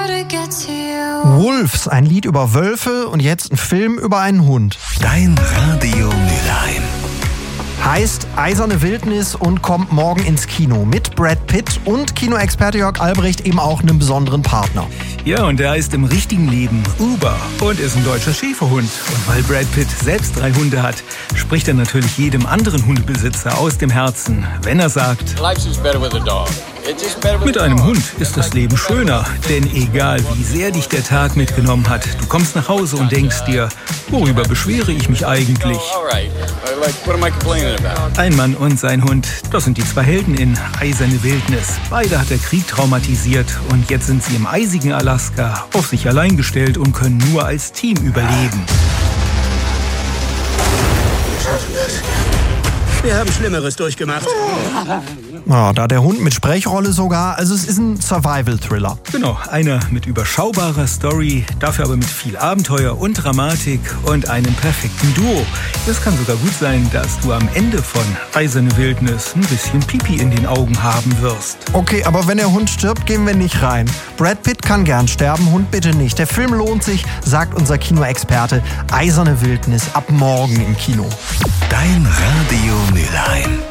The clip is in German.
Wolves, ein Lied über Wölfe und jetzt ein Film über einen Hund. Dein Radio Mülheim. Heißt Eiserne Wildnis und kommt morgen ins Kino mit Brad Pitt und Kinoexperte Jörg Albrecht eben auch einem besonderen Partner. Ja, und der heißt im richtigen Leben Uber und ist ein deutscher Schäferhund. Und weil Brad Pitt selbst 3 Hunde hat, spricht er natürlich jedem anderen Hundebesitzer aus dem Herzen, wenn er sagt: Mit einem Hund ist das Leben schöner, denn egal wie sehr dich der Tag mitgenommen hat, du kommst nach Hause und denkst dir, worüber beschwere ich mich eigentlich? Ein Mann und sein Hund, das sind die 2 Helden in Eiserne Wildnis. Beide hat der Krieg traumatisiert und jetzt sind sie im eisigen Alaska auf sich allein gestellt und können nur als Team überleben. Wir haben Schlimmeres durchgemacht. Ja, da der Hund mit Sprechrolle sogar, also es ist ein Survival-Thriller. Genau, einer mit überschaubarer Story, dafür aber mit viel Abenteuer und Dramatik und einem perfekten Duo. Es kann sogar gut sein, dass du am Ende von Eiserne Wildnis ein bisschen Pipi in den Augen haben wirst. Okay, aber wenn der Hund stirbt, gehen wir nicht rein. Brad Pitt kann gern sterben, Hund bitte nicht. Der Film lohnt sich, sagt unser Kinoexperte. Eiserne Wildnis ab morgen im Kino. Dein Radio Mülheim.